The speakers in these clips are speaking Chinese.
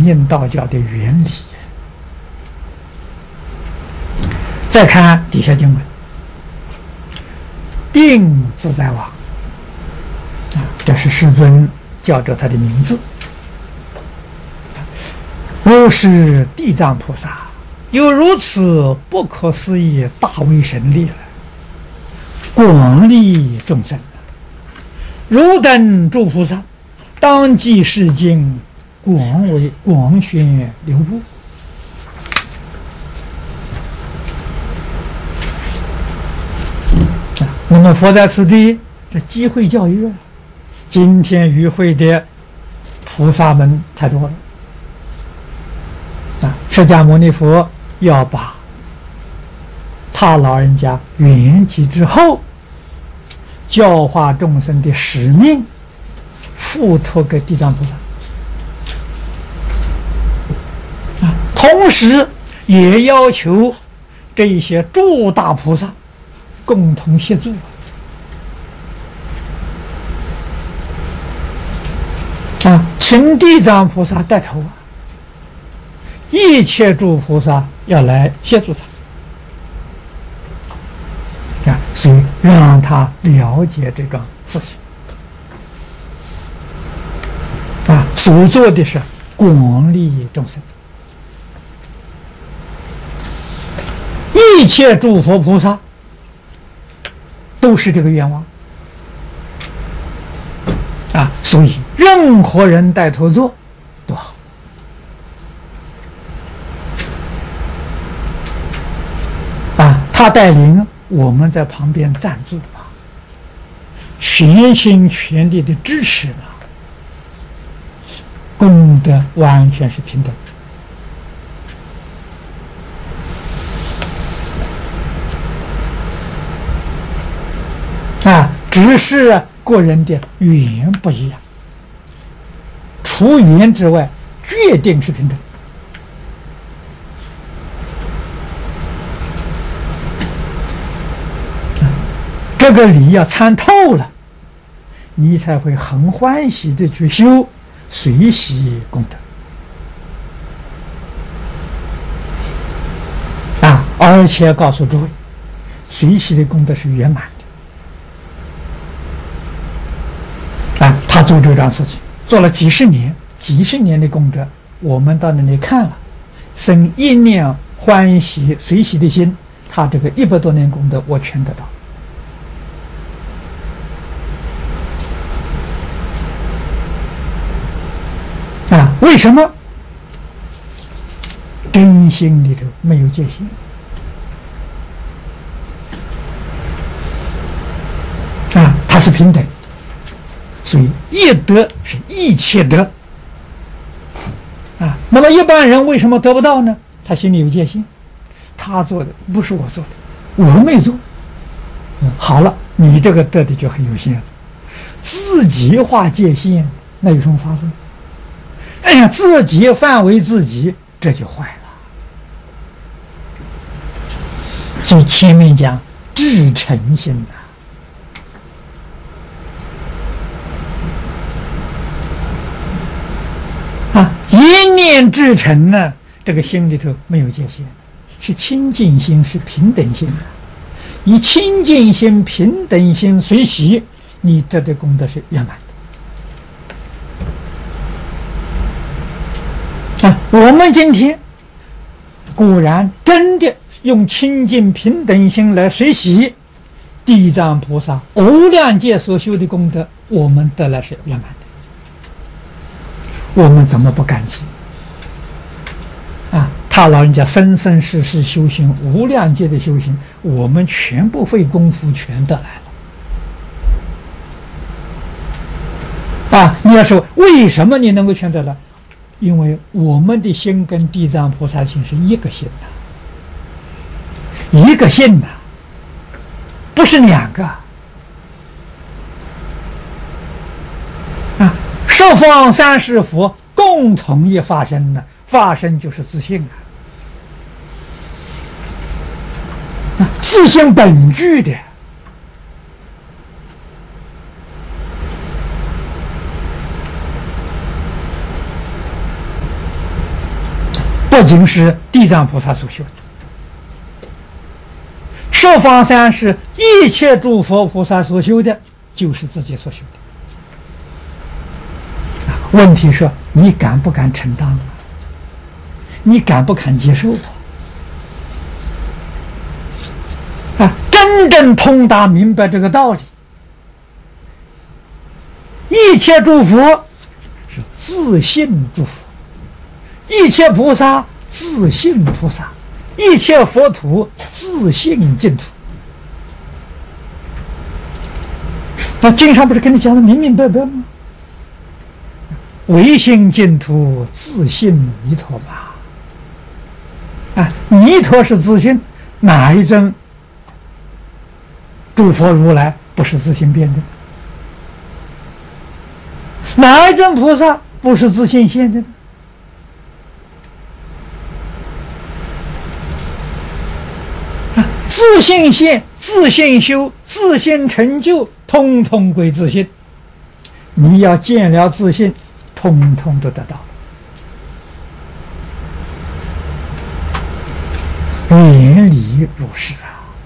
反映道教的原理。再看底下经文，定自在王这是世尊叫着他的名字。如是地藏菩萨有如此不可思议大威神力了，广利众生，汝等诸菩萨当记世经，广宣流布。那么佛在此地这机会教育今天与会的菩萨们太多了释迦牟尼佛要把他老人家圆寂之后教化众生的使命付托给地藏菩萨同时也要求这些诸大菩萨共同协助请地藏菩萨带头一切诸菩萨要来协助他所以让他了解这个事情所做的是广利众生，一切诸佛菩萨都是这个愿望所以任何人带头做都好他带领我们在旁边赞助全心全力的支持功德完全是平等只是个人的缘不一样，除缘之外决定是平等这个理要参透了，你才会很欢喜的去修随喜功德而且告诉诸位，随喜的功德是圆满的他做这桩事情做了几十年的功德，我们到那里看了，生一念欢喜随喜的心，他这个100多年功德我全得到为什么？真心里头没有戒心它是平等，所以一德是一切德那么一般人为什么得不到呢？他心里有戒心，他做的不是我做的，我没做好了，你这个得的就很有限了，自己划界限，那有什么发生？自己范围自己，这就坏了。所以前面讲至诚心一念至诚呢，这个心里头没有界限，是清净心，是平等心以清净心、平等心随喜，你得的功德是圆满的。我们今天果然真的用清净平等心来随喜地藏菩萨无量劫所修的功德，我们得来是圆满的，我们怎么不感激他老人家生生世世修行无量劫的修行，我们全部费功夫全得来了你要说为什么你能够全得来？因为我们的心跟地藏菩萨心是一个心一个心不是两个十方三世佛共同一发生发生就是自信自性本具的佛经是地藏菩萨所修的，十方三世一切诸佛菩萨所修的，就是自己所修的。问题是你敢不敢承担？你敢不敢接受？真正通达明白这个道理，一切诸佛是自性诸佛，一切菩萨自性菩萨，一切佛土自性净土。那经上不是跟你讲的明明白白吗？唯心净土，自性弥陀嘛。弥陀是自性，哪一尊诸佛如来不是自性变的？哪一尊菩萨不是自性现的呢？自性现、自性修、自性成就，通通归自性。你要见了自性，通通都得到。原理如是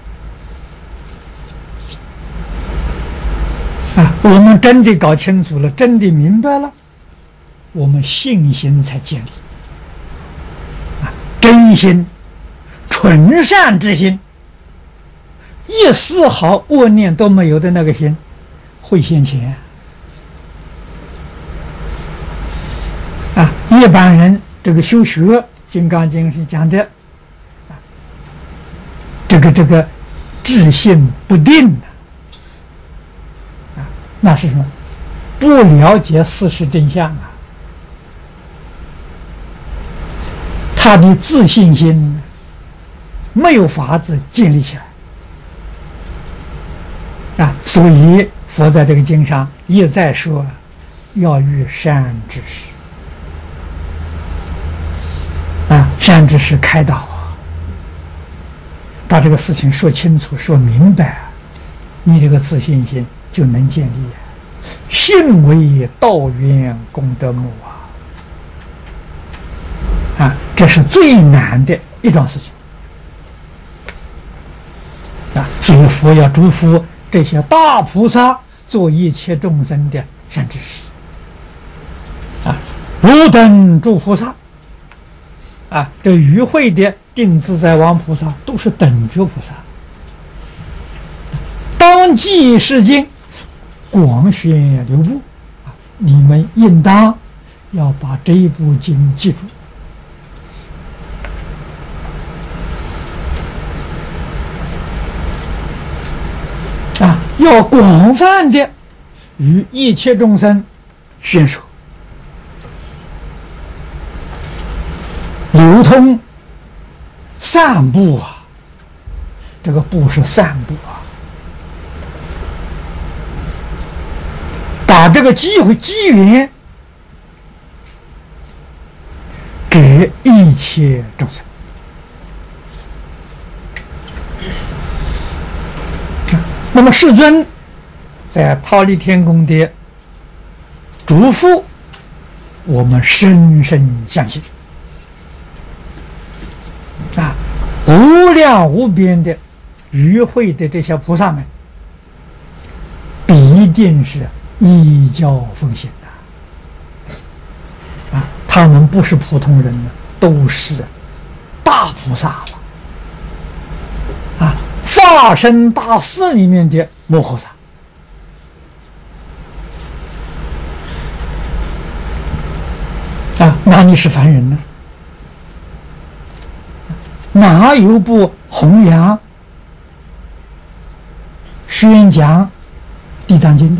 我们真的搞清楚了，真的明白了，我们信心才建立。真心、纯善之心，一丝毫恶念都没有的那个心，会现前。一般人这个修学《金刚经》是讲的，这个志信不定那是什么？不了解事实真相他的自信心没有法子建立起来所以佛在这个经上一再说，要遇善知识善知识开导把这个事情说清楚说明白，你这个自信心就能建立。信为道源功德母这是最难的一桩事情所以佛要祝福这些大菩萨做一切众生的善知识如等诸菩萨这与会的定自在王菩萨都是等觉菩萨，当记是经，广宣流布你们应当要把这一部经记住要广泛的与一切众生宣说，流通散布这个布是散布把这个机会机缘给一切众生那么世尊在忉利天宫的嘱咐我们深深相信无量无边的与会的这些菩萨们必定是依教奉行他们不是普通人都是大菩萨了法身大士里面的摩诃萨哪里是凡人呢？哪有不弘扬宣讲地藏经的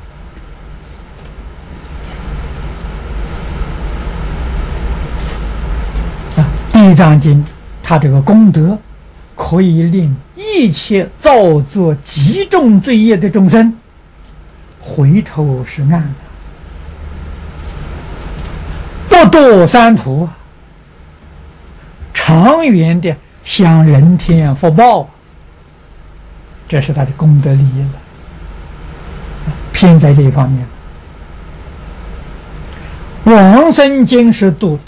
地藏经它这个功德可以令一切造作极重罪业的众生回头是岸不堕三途长远的享人天福报这是他的功德利益了偏在这一方面往生经是度